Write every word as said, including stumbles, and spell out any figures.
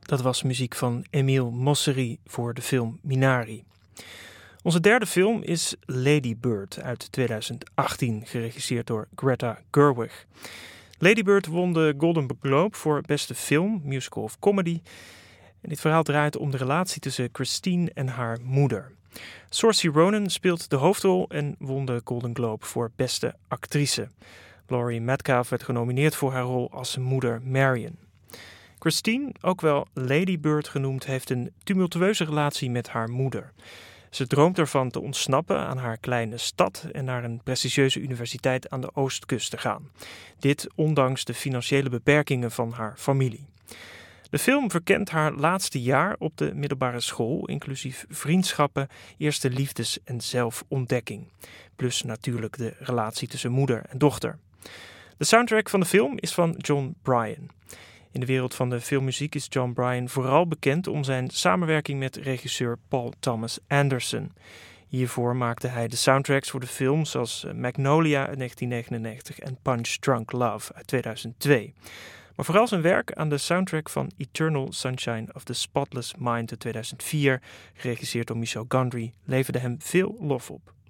Dat was muziek van Emile Mosseri voor de film Minari. Onze derde film is Lady Bird uit tweeduizend achttien, geregisseerd door Greta Gerwig. Lady Bird won de Golden Globe voor beste film, musical of comedy. En dit verhaal draait om de relatie tussen Christine en haar moeder. Saoirse Ronan speelt de hoofdrol en won de Golden Globe voor beste actrice. Laurie Metcalf werd genomineerd voor haar rol als moeder Marion. Christine, ook wel Lady Bird genoemd, heeft een tumultueuze relatie met haar moeder. Ze droomt ervan te ontsnappen aan haar kleine stad en naar een prestigieuze universiteit aan de oostkust te gaan. Dit ondanks de financiële beperkingen van haar familie. De film verkent haar laatste jaar op de middelbare school, inclusief vriendschappen, eerste liefdes en zelfontdekking. Plus natuurlijk de relatie tussen moeder en dochter. De soundtrack van de film is van Jon Brion. In de wereld van de filmmuziek is Jon Brion vooral bekend om zijn samenwerking met regisseur Paul Thomas Anderson. Hiervoor maakte hij de soundtracks voor de films zoals Magnolia uit negentien negenennegentig en Punch Drunk Love uit tweeduizend twee. Maar vooral zijn werk aan de soundtrack van Eternal Sunshine of the Spotless Mind uit tweeduizend vier, geregisseerd door Michel Gondry, leverde hem veel lof op.